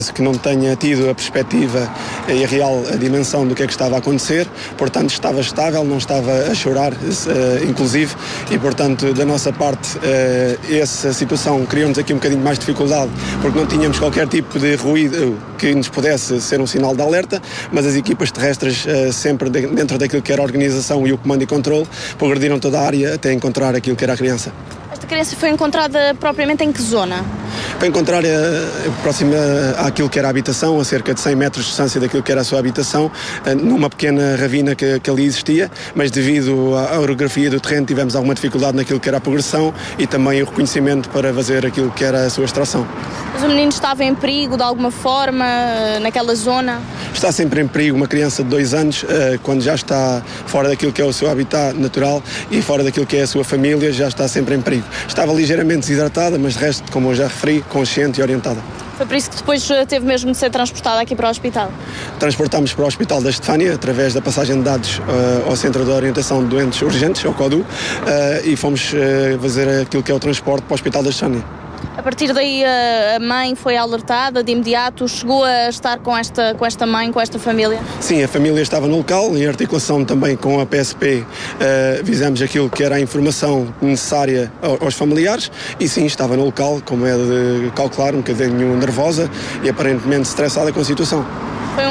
que não tenha tido a perspectiva e a real dimensão do que é que estava a acontecer, portanto estava estável, não estava a chorar, inclusive, e portanto da nossa parte essa situação criou-nos aqui um bocadinho mais de dificuldade, porque não tínhamos qualquer tipo de ruído que nos pudesse ser um sinal de alerta, mas as equipas terrestres sempre dentro daquilo que era a organização e o comando e controle, progrediram toda a área até encontrar aquilo que era a criança. Esta criança foi encontrada propriamente em que zona? Foi encontrar próxima àquilo que era a habitação, a cerca de 100 metros de distância daquilo que era a sua habitação, numa pequena ravina que ali existia, mas devido à orografia do terreno tivemos alguma dificuldade naquilo que era a progressão e também o reconhecimento para fazer aquilo que era a sua extração. Mas o menino estava em perigo de alguma forma naquela zona? Está sempre em perigo uma criança de 2 anos, quando já está fora daquilo que é o seu habitat natural e fora daquilo que é a sua família, já está sempre em perigo. Estava ligeiramente desidratada, mas de resto, como eu já referi, consciente e orientada. Foi por isso que depois teve mesmo de ser transportada aqui para o hospital? Transportámos para o Hospital da Estefânia, através da passagem de dados ao Centro de Orientação de Doentes Urgentes, ao CODU, e fomos fazer aquilo que é o transporte para o Hospital da Estefânia. A partir daí a mãe foi alertada de imediato, chegou a estar com esta mãe, com esta família? Sim, a família estava no local, em articulação também com a PSP, fizemos aquilo que era a informação necessária aos familiares e sim, estava no local, como é de calcular, um bocadinho nervosa e aparentemente estressada com a situação. Foi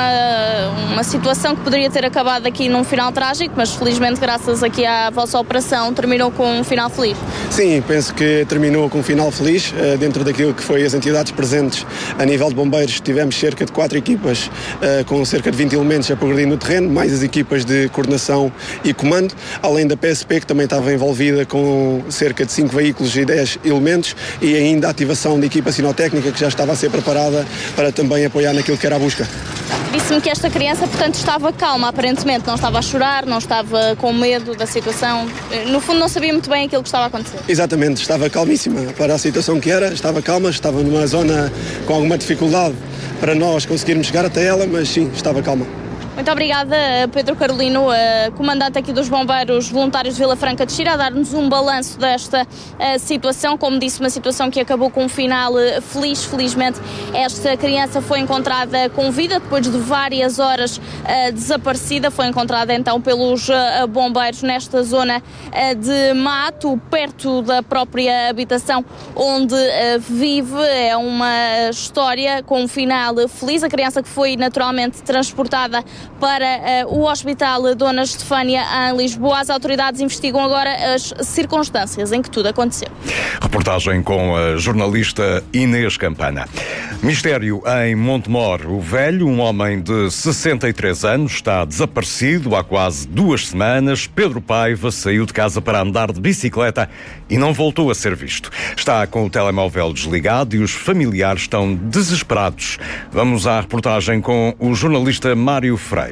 uma situação que poderia ter acabado aqui num final trágico, mas felizmente, graças aqui à vossa operação, terminou com um final feliz. Sim, penso que terminou com um final feliz. Dentro daquilo que foi as entidades presentes a nível de bombeiros, tivemos cerca de 4 equipas com cerca de 20 elementos a progredir no terreno, mais as equipas de coordenação e comando, além da PSP, que também estava envolvida com cerca de 5 veículos e 10 elementos, e ainda a ativação da equipa sinotécnica, que já estava a ser preparada para também apoiar naquilo que era a busca. Disse-me que esta criança, portanto, estava calma, aparentemente, não estava a chorar, não estava com medo da situação, no fundo não sabia muito bem aquilo que estava a acontecer. Exatamente, estava calmíssima para a situação que era, estava calma, estava numa zona com alguma dificuldade para nós conseguirmos chegar até ela, mas sim, estava calma. Muito obrigada, Pedro Carolino, comandante aqui dos Bombeiros Voluntários de Vila Franca de Xira, a dar-nos um balanço desta situação. Como disse, uma situação que acabou com um final feliz. Felizmente, esta criança foi encontrada com vida depois de várias horas desaparecida. Foi encontrada então pelos bombeiros nesta zona de mato, perto da própria habitação onde vive. É uma história com um final feliz. A criança que foi naturalmente transportada para o Hospital Dona Estefânia em Lisboa. As autoridades investigam agora as circunstâncias em que tudo aconteceu. Reportagem com a jornalista Inês Campana. Mistério em Montemor. O velho, um homem de 63 anos, está desaparecido há quase 2 semanas. Pedro Paiva saiu de casa para andar de bicicleta e não voltou a ser visto. Está com o telemóvel desligado e os familiares estão desesperados. Vamos à reportagem com o jornalista Mário Freire.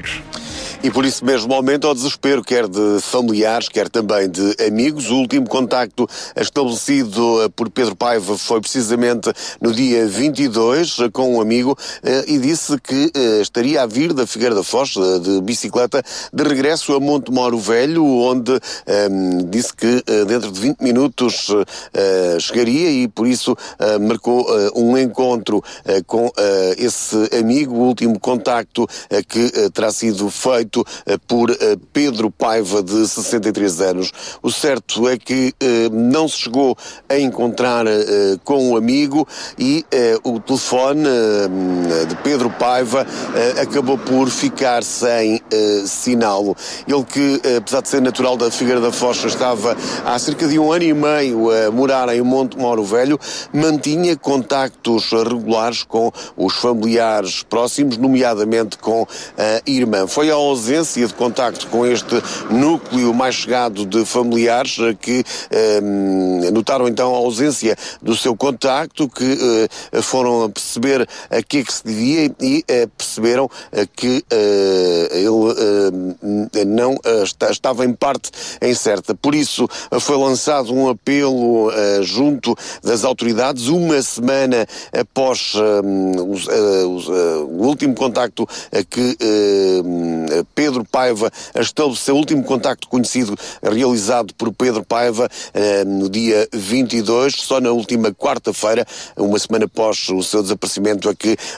E por isso mesmo aumenta o desespero, quer de familiares, quer também de amigos. O último contacto estabelecido por Pedro Paiva foi precisamente no dia 22 com um amigo e disse que estaria a vir da Figueira da Foz de bicicleta de regresso a Montemor o Velho, onde disse que dentro de 20 minutos chegaria e por isso marcou um encontro com esse amigo. O último contacto que terá sido feito por Pedro Paiva, de 63 anos. O certo é que não se chegou a encontrar com o amigo e o telefone de Pedro Paiva acabou por ficar sem sinal. Ele que, apesar de ser natural da Figueira da Foz, estava há cerca de 1 ano e meio a morar em Montemor o Velho, mantinha contactos regulares com os familiares próximos, nomeadamente com a irmã. Foi a ausência de contacto com este núcleo mais chegado de familiares que notaram então a ausência do seu contacto, que foram a perceber a que é que se devia e perceberam que ele não estava em parte incerta. Por isso foi lançado um apelo junto das autoridades, 1 semana após o último contacto que Pedro Paiva estabeleceu o último contacto conhecido realizado por Pedro Paiva no dia 22, só na última quarta-feira, uma semana após o seu desaparecimento, é que